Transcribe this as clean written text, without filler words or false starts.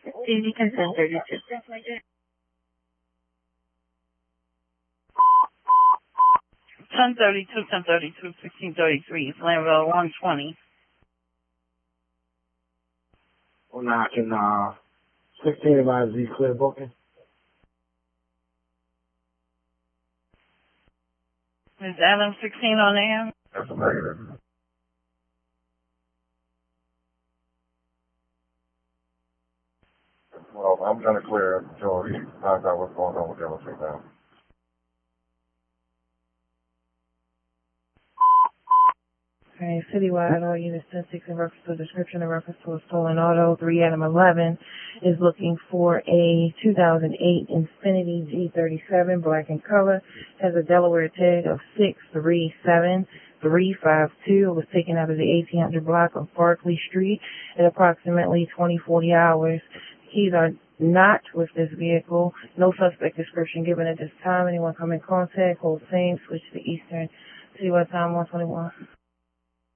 TV consent 32. 1032, 1032, 1633, Landville 120. Well, now I can, 16 by Z clear booking. Is Adam 16 on air? That's a negative. Well, I'm gonna clear it until he finds out what's going on with the other two now. Okay, citywide, all units 10-6 in reference to a description in reference to a stolen auto. 3 Adam 11 is looking for a 2008 Infiniti G37, black in color. Has a Delaware tag of 637352. It was taken out of the 1800 block of Barclay Street at approximately 2040 hours. Keys are not with this vehicle. No suspect description given at this time. Anyone come in contact, hold same, switch to Eastern. Citywide time 121.